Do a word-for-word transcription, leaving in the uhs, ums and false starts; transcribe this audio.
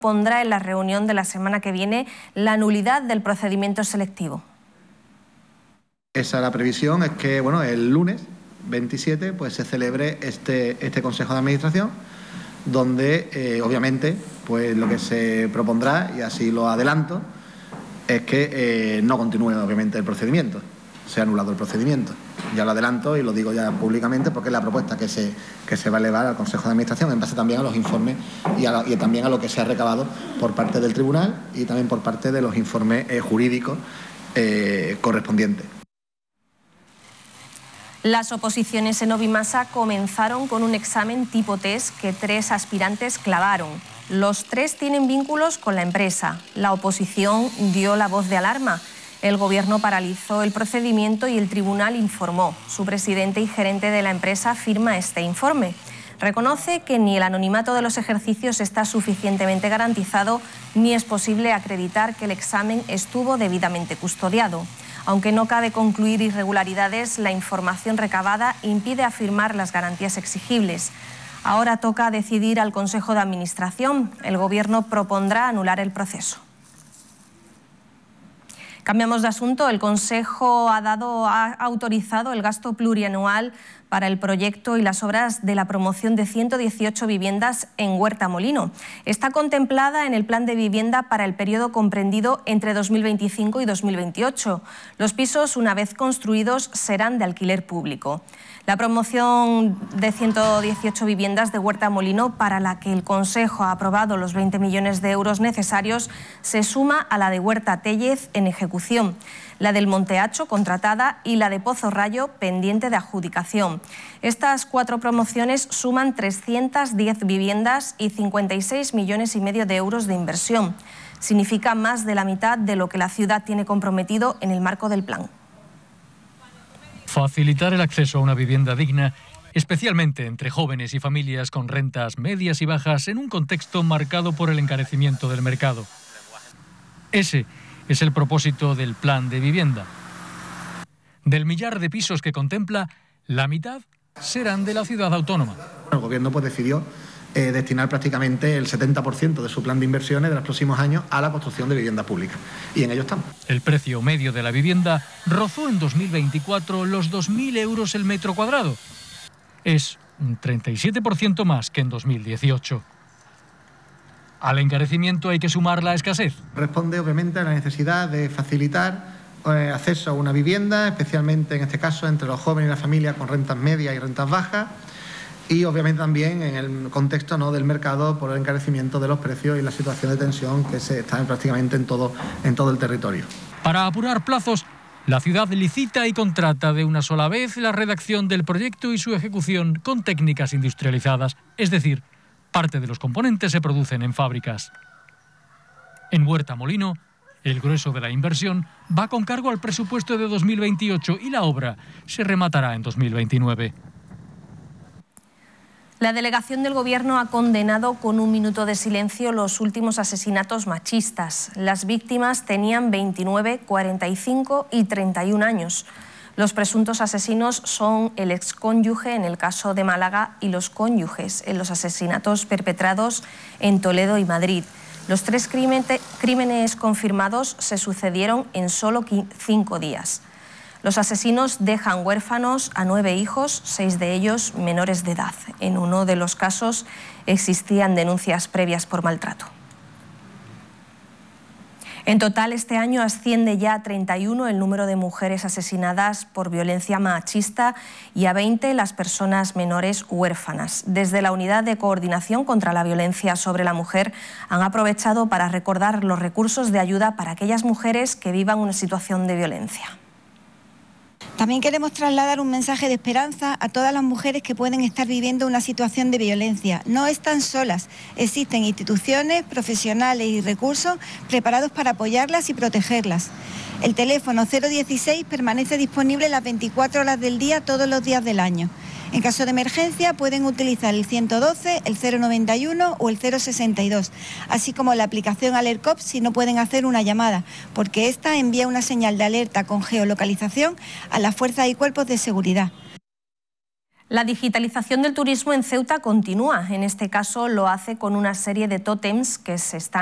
pondrá en la reunión de la semana que viene la nulidad del procedimiento selectivo. Esa la previsión es que bueno, el lunes veintisiete pues, se celebre este, este Consejo de Administración, donde eh, obviamente pues, lo que se propondrá, y así lo adelanto, es que eh, no continúe obviamente el procedimiento, se ha anulado el procedimiento. Ya lo adelanto y lo digo ya públicamente porque es la propuesta que se, que se va a elevar al Consejo de Administración en base también a los informes y, a la, y también a lo que se ha recabado por parte del Tribunal y también por parte de los informes eh, jurídicos eh, correspondientes. Las oposiciones en Obimasa comenzaron con un examen tipo test que tres aspirantes clavaron. Los tres tienen vínculos con la empresa. La oposición dio la voz de alarma. El Gobierno paralizó el procedimiento y el Tribunal informó. Su presidente y gerente de la empresa firma este informe. Reconoce que ni el anonimato de los ejercicios está suficientemente garantizado ni es posible acreditar que el examen estuvo debidamente custodiado. Aunque no cabe concluir irregularidades, la información recabada impide afirmar las garantías exigibles. Ahora toca decidir al Consejo de Administración. El Gobierno propondrá anular el proceso. Cambiamos de asunto. El Consejo ha, dado, ha autorizado el gasto plurianual para el proyecto y las obras de la promoción de ciento dieciocho viviendas en Huerta Molino. Está contemplada en el plan de vivienda para el periodo comprendido entre dos mil veinticinco y dos mil veintiocho. Los pisos, una vez construidos, serán de alquiler público. La promoción de ciento dieciocho viviendas de Huerta Molino, para la que el Consejo ha aprobado los veinte millones de euros necesarios, se suma a la de Huerta Téllez en ejecución, la del Monteacho contratada y la de Pozo Rayo pendiente de adjudicación. Estas cuatro promociones suman trescientas diez viviendas y cincuenta y seis millones y medio de euros de inversión. Significa más de la mitad de lo que la ciudad tiene comprometido en el marco del plan. Facilitar el acceso a una vivienda digna, especialmente entre jóvenes y familias con rentas medias y bajas en un contexto marcado por el encarecimiento del mercado. Ese es el propósito del plan de vivienda. Del millar de pisos que contempla, la mitad serán de la ciudad autónoma. El Gobierno pues, decidió eh, destinar prácticamente el setenta por ciento de su plan de inversiones de los próximos años a la construcción de vivienda pública. Y en ello estamos. El precio medio de la vivienda rozó en dos mil veinticuatro los dos mil euros el metro cuadrado. Es un treinta y siete por ciento más que en dos mil dieciocho. Al encarecimiento hay que sumar la escasez. Responde obviamente a la necesidad de facilitar eh, acceso a una vivienda, especialmente en este caso entre los jóvenes y la familia con rentas medias y rentas bajas, y obviamente también en el contexto ¿no? del mercado por el encarecimiento de los precios y la situación de tensión que se está prácticamente en todo, en todo el territorio. Para apurar plazos, la ciudad licita y contrata de una sola vez la redacción del proyecto y su ejecución con técnicas industrializadas, es decir, parte de los componentes se producen en fábricas. En Huerta Molino, el grueso de la inversión va con cargo al presupuesto de dos mil veintiocho y la obra se rematará en dos mil veintinueve. La delegación del Gobierno ha condenado con un minuto de silencio los últimos asesinatos machistas. Las víctimas tenían veintinueve, cuarenta y cinco y treinta y un años. Los presuntos asesinos son el excónyuge en el caso de Málaga y los cónyuges en los asesinatos perpetrados en Toledo y Madrid. Los tres crímenes confirmados se sucedieron en solo cinco días. Los asesinos dejan huérfanos a nueve hijos, seis de ellos menores de edad. En uno de los casos existían denuncias previas por maltrato. En total, este año asciende ya a treinta y uno el número de mujeres asesinadas por violencia machista y a veinte las personas menores huérfanas. Desde la Unidad de Coordinación contra la Violencia sobre la Mujer han aprovechado para recordar los recursos de ayuda para aquellas mujeres que vivan una situación de violencia. También queremos trasladar un mensaje de esperanza a todas las mujeres que pueden estar viviendo una situación de violencia. No están solas, existen instituciones, profesionales y recursos preparados para apoyarlas y protegerlas. El teléfono cero dieciséis permanece disponible las veinticuatro horas del día todos los días del año. En caso de emergencia pueden utilizar el ciento doce, el cero noventa y uno o el cero sesenta y dos, así como la aplicación AlertCop si no pueden hacer una llamada, porque esta envía una señal de alerta con geolocalización a las fuerzas y cuerpos de seguridad. La digitalización del turismo en Ceuta continúa. En este caso lo hace con una serie de tótems que se están